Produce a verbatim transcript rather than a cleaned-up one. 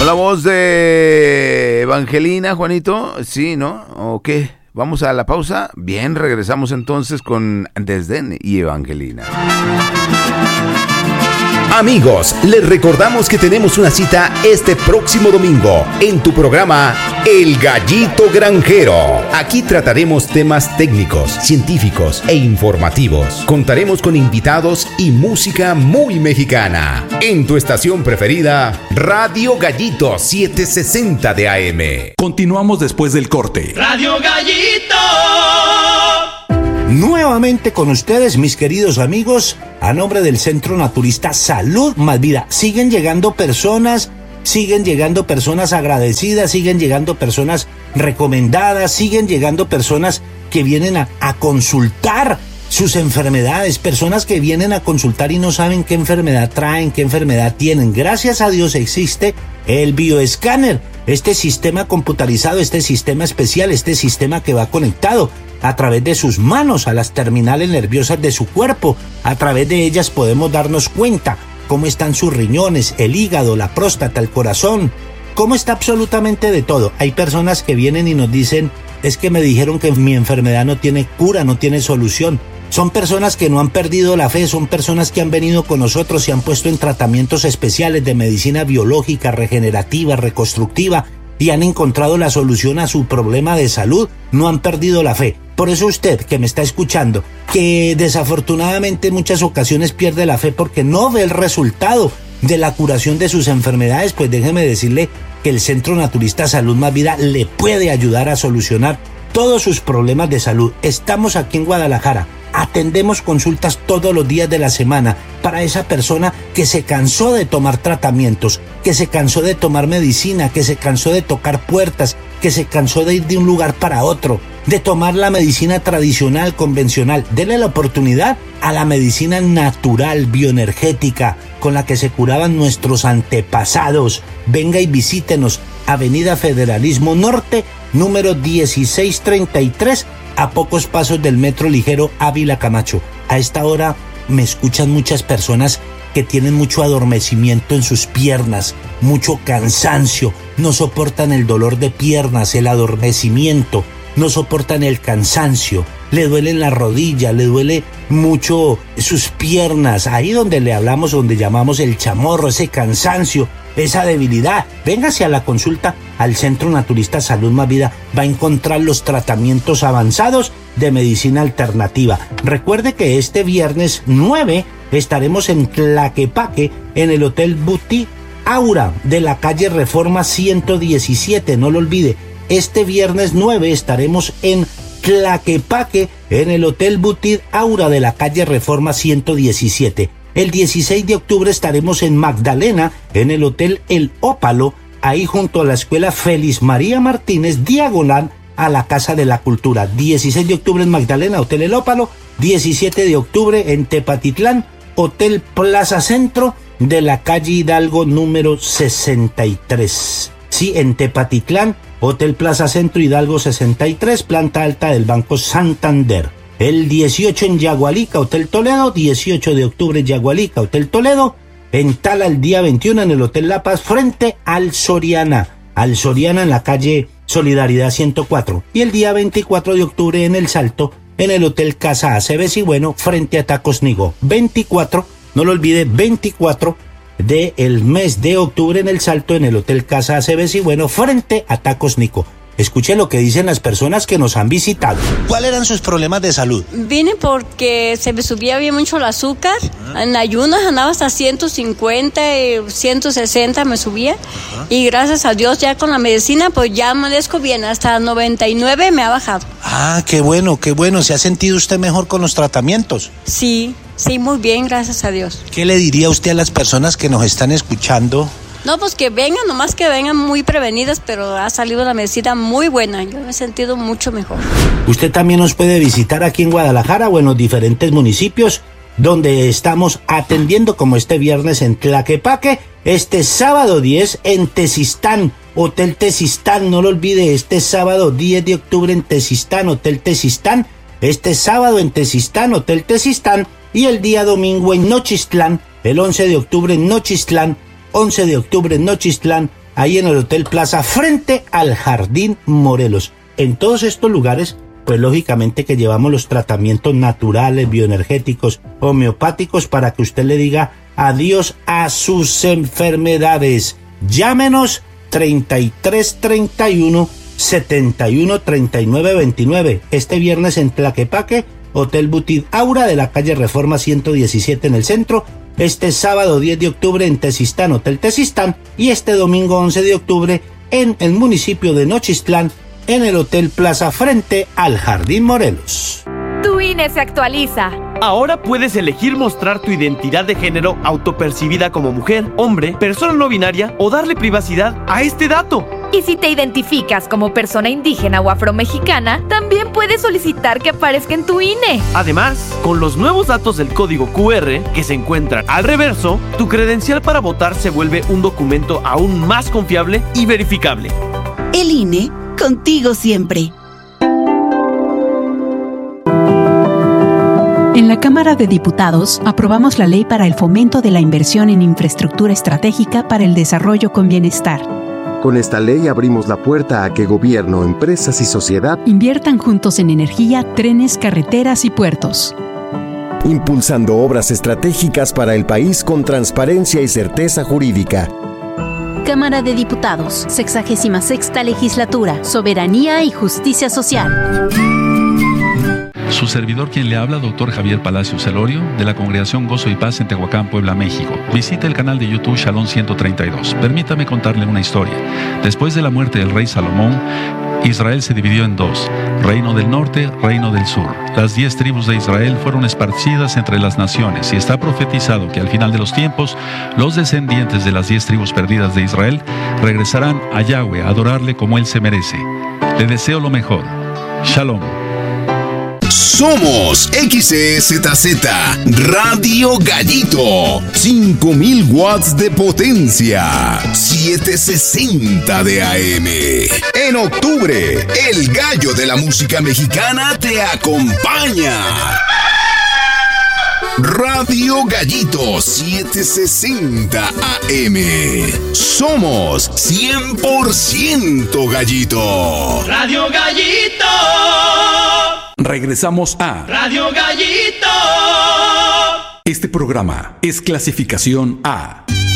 la voz de Evangelina, Juanito. Sí, ¿no? ¿O qué? Vamos a la pausa. Bien, regresamos entonces con Desdén y Evangelina. Amigos, les recordamos que tenemos una cita este próximo domingo en tu programa El Gallito Granjero. Aquí trataremos temas técnicos, científicos e informativos. Contaremos con invitados y música muy mexicana. En tu estación preferida, Radio Gallito setecientos sesenta de A M. Continuamos después del corte. Radio Gallito. Nuevamente con ustedes, mis queridos amigos, a nombre del Centro Naturista Salud Más Vida. Siguen llegando personas, siguen llegando personas agradecidas, siguen llegando personas recomendadas, siguen llegando personas que vienen a, a consultar sus enfermedades, personas que vienen a consultar y no saben qué enfermedad traen, qué enfermedad tienen. Gracias a Dios existe el bioescáner, este sistema computarizado, este sistema especial, este sistema que va conectado a través de sus manos a las terminales nerviosas de su cuerpo. A través de ellas podemos darnos cuenta cómo están sus riñones, el hígado, la próstata, el corazón, cómo está absolutamente de todo. Hay personas que vienen y nos dicen, es que me dijeron que mi enfermedad no tiene cura, no tiene solución. Son personas que no han perdido la fe, son personas que han venido con nosotros, se han puesto en tratamientos especiales de medicina biológica, regenerativa, reconstructiva, y han encontrado la solución a su problema de salud, no han perdido la fe. Por eso usted que me está escuchando, que desafortunadamente en muchas ocasiones pierde la fe porque no ve el resultado de la curación de sus enfermedades, pues déjeme decirle que el Centro Naturista Salud Más Vida le puede ayudar a solucionar todos sus problemas de salud. Estamos aquí en Guadalajara. Atendemos consultas todos los días de la semana para esa persona que se cansó de tomar tratamientos, que se cansó de tomar medicina, que se cansó de tocar puertas, que se cansó de ir de un lugar para otro, de tomar la medicina tradicional, convencional. Dele la oportunidad a la medicina natural, bioenergética, con la que se curaban nuestros antepasados. Venga y visítenos, Avenida Federalismo Norte, número dieciséis treinta y tres, a pocos pasos del metro ligero Ávila Camacho. A esta hora me escuchan muchas personas que tienen mucho adormecimiento en sus piernas, mucho cansancio, no soportan el dolor de piernas, el adormecimiento, no soportan el cansancio, le duelen la rodilla, le duele mucho sus piernas, ahí donde le hablamos, donde llamamos el chamorro, ese cansancio, esa debilidad. Véngase a la consulta al Centro Naturista Salud Más Vida, va a encontrar los tratamientos avanzados de medicina alternativa. Recuerde que este viernes nueve estaremos en Tlaquepaque, en el Hotel Boutique Aura de la calle Reforma ciento diecisiete, no lo olvide. Este viernes nueve estaremos en Tlaquepaque, en el Hotel Boutique Aura de la calle Reforma ciento diecisiete. El dieciséis de octubre estaremos en Magdalena, en el Hotel El Ópalo, ahí junto a la Escuela Félix María Martínez, diagonal a la Casa de la Cultura. dieciséis de octubre en Magdalena, Hotel El Ópalo. diecisiete de octubre en Tepatitlán, Hotel Plaza Centro de la calle Hidalgo número sesenta y tres. Sí, en Tepatitlán, Hotel Plaza Centro Hidalgo sesenta y tres, planta alta del Banco Santander. El dieciocho en Yagualica, Hotel Toledo, dieciocho de octubre en Yagualica, Hotel Toledo. En Tala el día veintiuno en el Hotel La Paz, frente al Soriana, al Soriana en la calle Solidaridad ciento cuatro. Y el día veinticuatro de octubre en El Salto, en el Hotel Casa Aceves y Bueno, frente a Tacos Nigo. veinticuatro, no lo olvide, veinticuatro del mes de octubre en El Salto, en el Hotel Casa Aceves y Bueno, frente a Tacos Nico. Escuche lo que dicen las personas que nos han visitado. ¿Cuáles eran sus problemas de salud? Vine porque se me subía bien mucho el azúcar. Uh-huh. En ayunas andaba hasta ciento cincuenta, ciento sesenta me subía. Uh-huh. Y gracias a Dios ya con la medicina pues ya amanezco bien. Hasta noventa y nueve me ha bajado. Ah, qué bueno, qué bueno. ¿Se ha sentido usted mejor con los tratamientos? Sí, sí, muy bien, gracias a Dios. ¿Qué le diría usted a las personas que nos están escuchando? No, pues que vengan, nomás que vengan muy prevenidas, pero ha salido la medicina muy buena. Yo me he sentido mucho mejor. Usted también nos puede visitar aquí en Guadalajara o en los diferentes municipios donde estamos atendiendo, como este viernes en Tlaquepaque, este sábado diez en Tezistán, Hotel Tezistán, no lo olvide, este sábado diez de octubre en Tezistán, Hotel Tezistán, este sábado en Tezistán, Hotel Tezistán, y el día domingo en Nochistlán, el once de octubre en Nochistlán, once de octubre en Nochistlán, ahí en el Hotel Plaza, frente al Jardín Morelos. En todos estos lugares, pues lógicamente que llevamos los tratamientos naturales, bioenergéticos, homeopáticos, para que usted le diga adiós a sus enfermedades. Llámenos treinta y tres treinta y uno setenta y uno treinta y nueve veintinueve. Este viernes en Tlaquepaque, Hotel Boutique Aura de la calle Reforma ciento diecisiete en el centro. Este sábado diez de octubre en Tezistán, Hotel Tezistán. Y este domingo once de octubre en el municipio de Nochistlán, en el Hotel Plaza, frente al Jardín Morelos. Tu I N E se actualiza. Ahora puedes elegir mostrar tu identidad de género autopercibida como mujer, hombre, persona no binaria o darle privacidad a este dato. Y si te identificas como persona indígena o afromexicana, también puedes solicitar que aparezca en tu I N E. Además, con los nuevos datos del código cu erre que se encuentran al reverso, tu credencial para votar se vuelve un documento aún más confiable y verificable. El I N E, contigo siempre. En la Cámara de Diputados aprobamos la Ley para el Fomento de la Inversión en Infraestructura Estratégica para el Desarrollo con Bienestar. Con esta ley abrimos la puerta a que gobierno, empresas y sociedad inviertan juntos en energía, trenes, carreteras y puertos, impulsando obras estratégicas para el país con transparencia y certeza jurídica. Cámara de Diputados, sexagésima sexta Legislatura, Soberanía y Justicia Social. Su servidor quien le habla, doctor Javier Palacios Celorio, de la Congregación Gozo y Paz en Tehuacán, Puebla, México. Visite el canal de YouTube Shalom ciento treinta y dos. Permítame contarle una historia. Después de la muerte del rey Salomón, Israel se dividió en dos, reino del norte, reino del sur. Las diez tribus de Israel fueron esparcidas entre las naciones y está profetizado que al final de los tiempos, los descendientes de las diez tribus perdidas de Israel regresarán a Yahweh a adorarle como él se merece. Le deseo lo mejor. Shalom. Somos X E Z Z Radio Gallito, cinco mil watts de potencia, setecientos sesenta de A M. En octubre, el gallo de la música mexicana te acompaña. Radio Gallito setecientos sesenta A M. Somos cien por ciento gallito. Radio Gallito. Regresamos a Radio Gallito. Este programa es clasificación A.